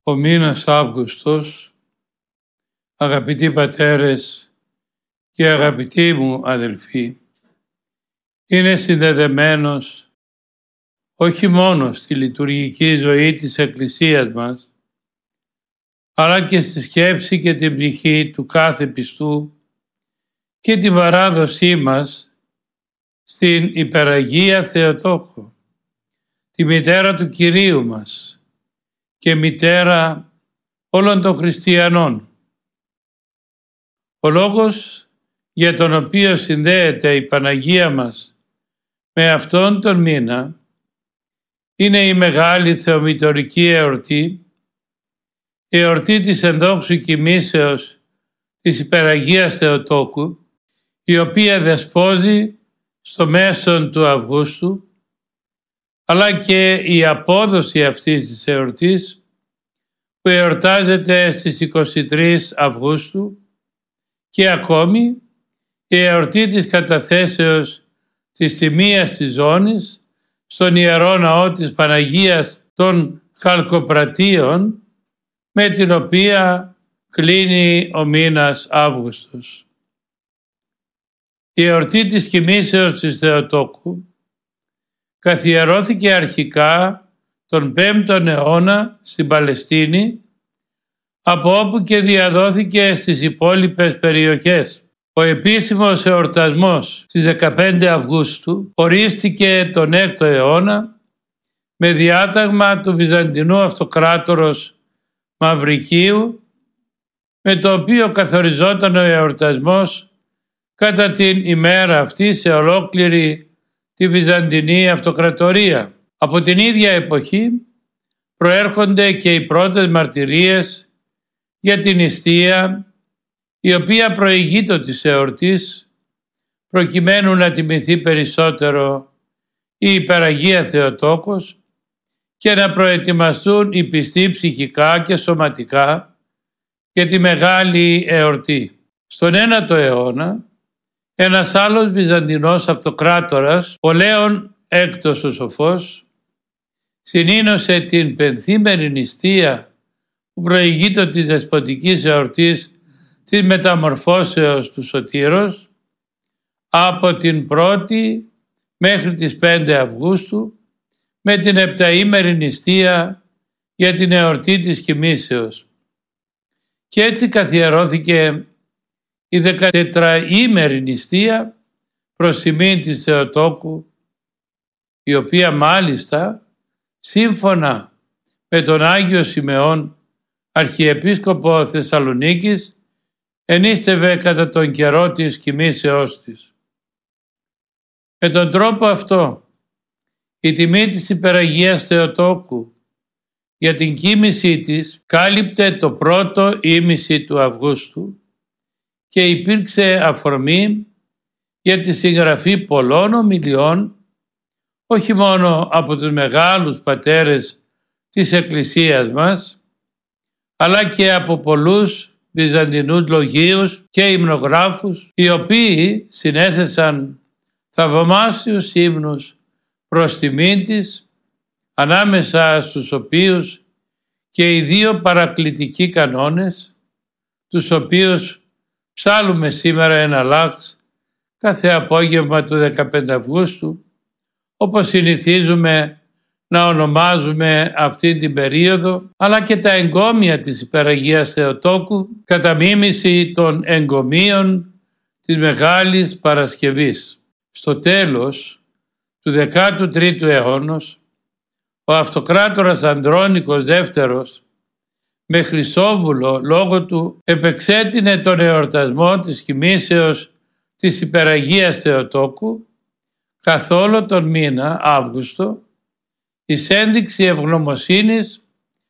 Ο μήνας Αύγουστος, αγαπητοί πατέρες και αγαπητοί μου αδελφοί, είναι συνδεδεμένος όχι μόνο στη λειτουργική ζωή της Εκκλησίας μας, αλλά και στη σκέψη και την ψυχή του κάθε πιστού και την παράδοσή μας στην Υπεραγία Θεοτόκο, τη μητέρα του Κυρίου μας και μητέρα όλων των χριστιανών. Ο λόγος για τον οποίο συνδέεται η Παναγία μας με αυτόν τον μήνα είναι η μεγάλη θεομητορική εορτή, η εορτή της ενδόξου κοιμήσεως της Υπεραγίας Θεοτόκου, η οποία δεσπόζει στο μέσον του Αυγούστου, αλλά και η απόδοση αυτής της εορτής που εορτάζεται στις 23 Αυγούστου και ακόμη η εορτή της καταθέσεως της Τιμίας της Ζώνης στον Ιερό Ναό της Παναγίας των Χαλκοπρατίων, με την οποία κλείνει ο μήνας Αύγουστος. Η εορτή της κοιμήσεως της Θεοτόκου καθιερώθηκε αρχικά τον 5ο αιώνα στην Παλαιστίνη, από όπου και διαδόθηκε στις υπόλοιπες περιοχές. Ο επίσημος εορτασμός στις 15 Αυγούστου ορίστηκε τον 6ο αιώνα με διάταγμα του Βυζαντινού Αυτοκράτορος Μαυρικίου, με το οποίο καθοριζόταν ο εορτασμός κατά την ημέρα αυτή σε ολόκληρη τη Βυζαντινή Αυτοκρατορία. Από την ίδια εποχή προέρχονται και οι πρώτες μαρτυρίες για την νηστεία, η οποία προηγείται της εορτής, προκειμένου να τιμηθεί περισσότερο η Υπεραγία Θεοτόκος και να προετοιμαστούν οι πιστοί ψυχικά και σωματικά για τη μεγάλη εορτή. Στον 9ο αιώνα, ένας άλλος Βυζαντινός Αυτοκράτορας, ο Λέων Έκτος ο Σοφός, συνήνωσε την πενθήμερη νηστεία που προηγείται της δεσποτικής εορτής της μεταμορφώσεως του Σωτήρος από την 1η μέχρι τις 5 Αυγούστου με την 7ήμερη νηστεία για την εορτή της κοιμήσεως. Και έτσι καθιερώθηκε η 14ήμερη νηστεία προς τιμήν της Θεοτόκου, η οποία μάλιστα σύμφωνα με τον Άγιο Σιμεών, Αρχιεπίσκοπο Θεσσαλονίκης, ενίστευε κατά τον καιρό της κοιμήσεώς της. Με τον τρόπο αυτό, η τιμή της Υπεραγίας Θεοτόκου για την κοίμησή της κάλυπτε το πρώτο ήμιση του Αυγούστου και υπήρξε αφορμή για τη συγγραφή πολλών ομιλιών, όχι μόνο από τους μεγάλους πατέρες της Εκκλησίας μας, αλλά και από πολλούς Βυζαντινούς λογίους και υμνογράφους, οι οποίοι συνέθεσαν θαυμάσιους ύμνους προς τιμήν της, ανάμεσα στους οποίους και οι δύο παρακλητικοί κανόνες, τους οποίους ψάλουμε σήμερα εναλλάξ κάθε απόγευμα του 15 Αυγούστου, όπως συνηθίζουμε να ονομάζουμε αυτή την περίοδο, αλλά και τα εγκόμια της Υπεραγίας Θεοτόκου κατά μίμηση των εγκομίων της Μεγάλης Παρασκευής. Στο τέλος του 13ου αιώνος, ο Αυτοκράτορας Ανδρώνικος Δεύτερος με Χρυσόβουλο λόγω του επεξέτεινε τον εορτασμό της κοιμήσεως της Υπεραγίας Θεοτόκου καθ' όλο τον μήνα Αύγουστο, εις ένδειξη ευγνωμοσύνης